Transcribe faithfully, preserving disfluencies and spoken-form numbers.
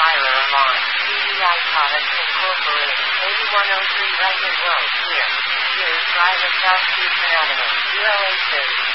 fire alarm. C E I Products Incorporated. eighty-one oh three Record Road. Here. Here, Drive at South Houston Avenue. zero eight thirty.